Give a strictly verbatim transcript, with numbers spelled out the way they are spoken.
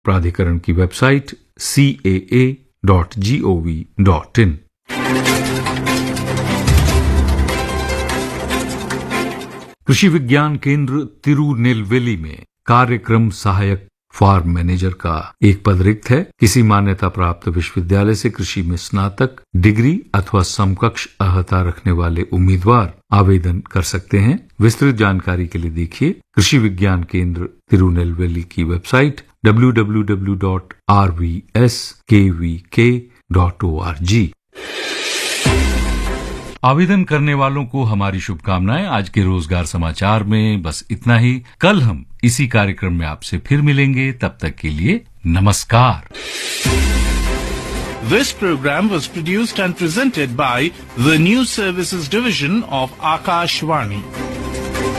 प्राधिकरण की website C A A dot G O V dot in. कृषि विज्ञान केंद्र तिरुनेलवेली में कार्यक्रम सहायक फार्म मैनेजर का एक पद रिक्त है। किसी मान्यता प्राप्त विश्वविद्यालय से कृषि में स्नातक डिग्री अथवा समकक्ष अर्हता रखने वाले उम्मीदवार आवेदन कर सकते हैं। विस्तृत जानकारी के लिए देखिए कृषि विज्ञान केंद्र तिरुनेलवेली की website W W W dot are V S के वी के डॉट ओ आर जी। आवेदन करने वालों को हमारी शुभकामनाएं। आज के रोजगार समाचार में बस इतना ही। कल हम इसी कार्यक्रम में आपसे फिर मिलेंगे, तब तक के लिए नमस्कार। This program was produced and presented by the News Services Division of Akashvani.